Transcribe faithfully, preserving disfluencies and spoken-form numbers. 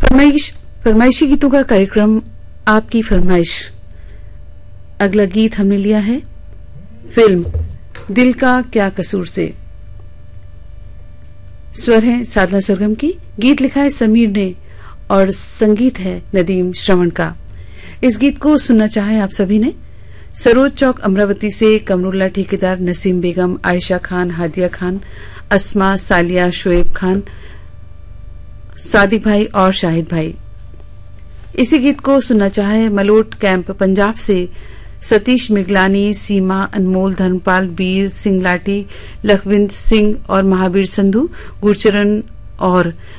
फरमाइश फरमाइशी गीतों का कार्यक्रम आपकी फरमाइश। अगला गीत हमने लिया है फिल्म दिल का क्या कसूर से। स्वर है साधना सरगम की, गीत लिखा है समीर ने और संगीत है नदीम श्रवण का। इस गीत को सुनना चाहे आप सभी ने। सरोज चौक अमरावती से कमरुल्ला ठेकेदार, नसीम बेगम, आयशा खान, हादिया खान, अस्मा, सालिया, शोएब खान, सादिक भाई और शाहिद भाई। इसी गीत को सुनना चाहे मलोट कैंप पंजाब से सतीश मिगलानी, सीमा, अनमोल, धर्मपाल, बीर सिंह लाटी, लखविंद सिंह और महावीर संधू, गुरचरण और